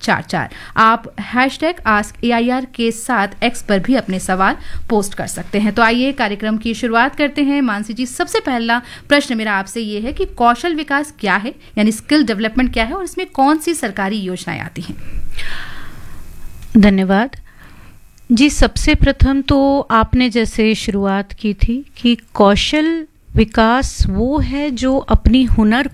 8888888844 आप #AskAIR के साथ एक्स पर भी अपने सवाल पोस्ट कर सकते हैं। तो आइए कार्यक्रम की शुरुआत करते हैं। मानसी जी, सबसे पहला प्रश्न मेरा आपसे ये है कि कौशल विकास क्या है, यानी स्किल डेवलपमेंट क्या है, और इसमें कौन सी सरकारी योजनाएं आती हैं? धन्यवाद जी। सबसे प्रथम तो आपने जैसे शुरुआत की थी कि कौशल विकास वो है जो अपनी हुनर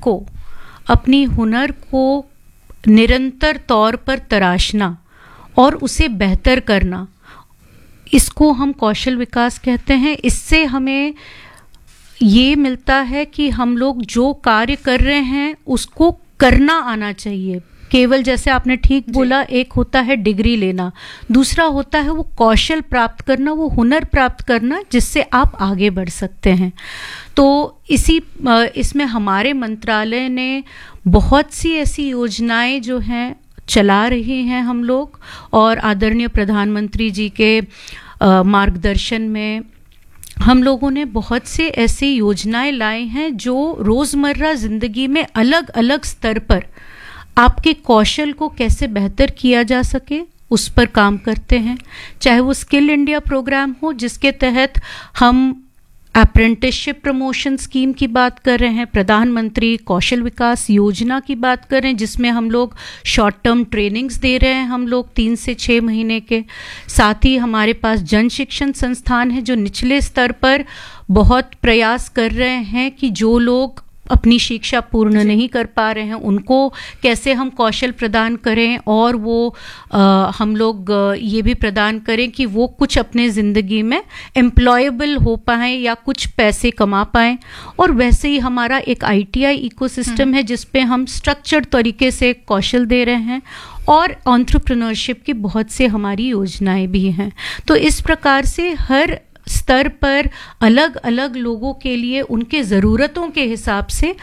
को निरंतर तौर पर तराशना और उसे बेहतर करना, इसको हम कौशल विकास कहते हैं। इससे हमें ये मिलता है कि हम लोग जो कार्य कर रहे हैं उसको करना आना चाहिए। केवल जैसे आपने ठीक बोला, एक होता है डिग्री लेना, दूसरा होता है वो कौशल प्राप्त करना, वो हुनर प्राप्त करना जिससे आप आगे बढ़ सकते हैं। तो इसमें हमारे मंत्रालय ने बहुत सी ऐसी योजनाएं जो हैं चला रही हैं हम लोग, और आदरणीय प्रधानमंत्री जी के मार्गदर्शन में हम लोगों ने बहुत से ऐसी योजनाएं लाए हैं जो रोज़मर्रा ज़िंदगी में अलग अलग स्तर पर आपके कौशल को कैसे बेहतर किया जा सके उस पर काम करते हैं। चाहे वो स्किल इंडिया प्रोग्राम हो, जिसके तहत हम अप्रेंटिसशिप प्रमोशन स्कीम की बात कर रहे हैं, प्रधानमंत्री कौशल विकास योजना की बात कर रहे हैं, जिसमें हम लोग शॉर्ट टर्म ट्रेनिंग्स दे रहे हैं हम लोग 3 से 6 महीने के। साथ ही हमारे पास जन शिक्षण संस्थान है जो निचले स्तर पर बहुत प्रयास कर रहे हैं कि जो लोग अपनी शिक्षा पूर्ण नहीं कर पा रहे हैं उनको कैसे हम कौशल प्रदान करें, और वो हम लोग ये भी प्रदान करें कि वो कुछ अपने ज़िंदगी में एम्प्लॉयबल हो पाएँ या कुछ पैसे कमा पाएँ। और वैसे ही हमारा एक ITI इकोसिस्टम है जिस पे हम स्ट्रक्चर्ड तरीके से कौशल दे रहे हैं, और एंटरप्रेन्योरशिप की बहुत से हमारी योजनाएं भी हैं। तो इस प्रकार से हर स्तर पर अलग अलग लोगों के लिए उनके ज़रूरतों के हिसाब से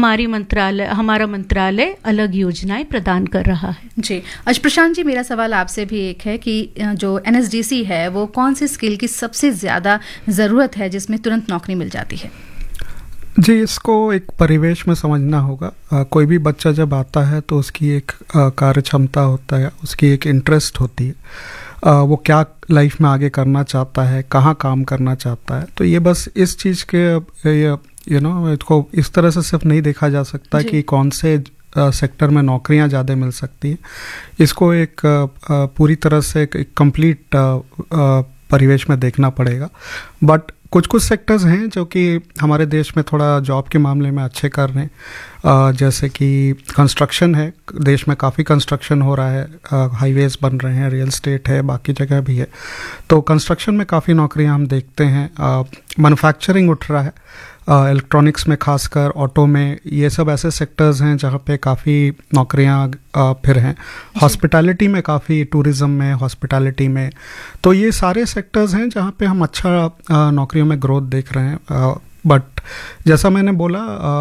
हमारा मंत्रालय अलग योजनाएं प्रदान कर रहा है। जी, आज प्रशांत जी, मेरा सवाल आपसे भी एक है कि जो NSDC है वो कौन सी स्किल की सबसे ज़्यादा ज़रूरत है जिसमें तुरंत नौकरी मिल जाती है? जी, इसको एक परिवेश में समझना होगा। कोई भी बच्चा जब आता है तो उसकी एक कार्य क्षमता होता है, उसकी एक इंटरेस्ट होती है, वो क्या लाइफ में आगे करना चाहता है, कहाँ काम करना चाहता है। तो ये बस इस चीज़ के इसको इस तरह से सिर्फ नहीं देखा जा सकता कि कौन से सेक्टर में नौकरियां ज़्यादा मिल सकती हैं। इसको एक पूरी तरह से एक कंप्लीट परिवेश में देखना पड़ेगा। बट कुछ सेक्टर्स हैं जो कि हमारे देश में थोड़ा जॉब के मामले में अच्छे कर रहे हैं, जैसे कि कंस्ट्रक्शन है। देश में काफ़ी कंस्ट्रक्शन हो रहा है, हाईवेज बन रहे हैं, रियल एस्टेट है, बाकी जगह भी है। तो कंस्ट्रक्शन में काफ़ी नौकरियां हम देखते हैं। मैन्युफैक्चरिंग उठ रहा है, इलेक्ट्रॉनिक्स में, खासकर ऑटो में। ये सब ऐसे सेक्टर्स हैं जहाँ पे काफ़ी नौकरियां फिर हैं। हॉस्पिटैलिटी में काफ़ी, टूरिज़्म में, हॉस्पिटैलिटी में। तो ये सारे सेक्टर्स हैं जहाँ पे हम अच्छा नौकरियों में ग्रोथ देख रहे हैं। बट जैसा मैंने बोला,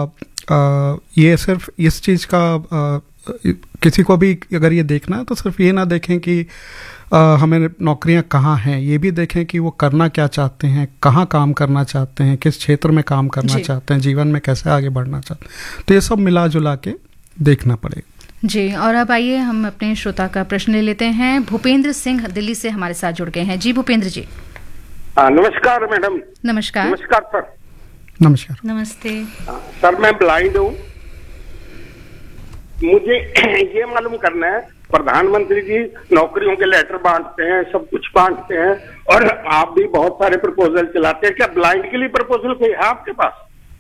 ये सिर्फ इस चीज़ का किसी को भी अगर ये देखना है तो सिर्फ ये ना देखें कि हमें नौकरियां कहाँ हैं, ये भी देखें कि वो करना क्या चाहते हैं, कहाँ काम करना चाहते हैं, किस क्षेत्र में काम करना चाहते हैं, जीवन में कैसे आगे बढ़ना चाहते हैं। तो ये सब मिला जुला के देखना पड़ेगा। जी, और अब आइए हम अपने श्रोता का प्रश्न ले लेते हैं। भूपेंद्र सिंह दिल्ली से हमारे साथ जुड़ गए हैं। जी भूपेंद्र जी। नमस्कार मैडम। नमस्कार। नमस्कार सर। नमस्कार। नमस्ते सर, मैं ब्लाइंड हूँ। मुझे ये मालूम करना है, प्रधानमंत्री जी नौकरियों के लेटर बांटते हैं, सब कुछ बांटते हैं, और आप भी बहुत सारे प्रपोजल चलाते हैं। क्या ब्लाइंड के लिए प्रपोजल कोई है आपके पास?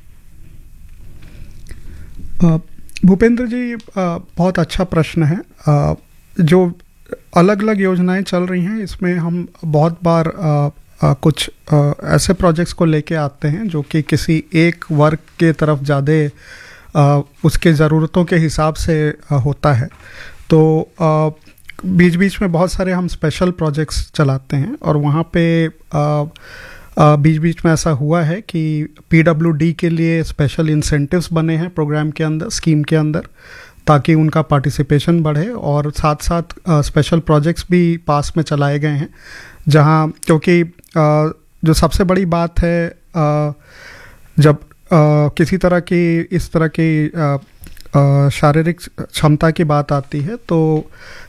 भूपेंद्र जी, बहुत अच्छा प्रश्न है। जो अलग अलग योजनाएं चल रही हैं, इसमें हम बहुत बार कुछ ऐसे प्रोजेक्ट्स को लेके आते हैं जो कि किसी एक वर्ग के तरफ ज़्यादा उसके ज़रूरतों के हिसाब से होता है। तो बीच बीच में बहुत सारे हम स्पेशल प्रोजेक्ट्स चलाते हैं, और वहाँ पे बीच बीच में ऐसा हुआ है कि PWD के लिए स्पेशल इंसेंटिव्स बने हैं प्रोग्राम के अंदर, स्कीम के अंदर, ताकि उनका पार्टिसिपेशन बढ़े। और साथ साथ स्पेशल प्रोजेक्ट्स भी पास में चलाए गए हैं, जहाँ क्योंकि जो सबसे बड़ी बात है, जब किसी तरह की इस तरह की शारीरिक क्षमता की बात आती है, तो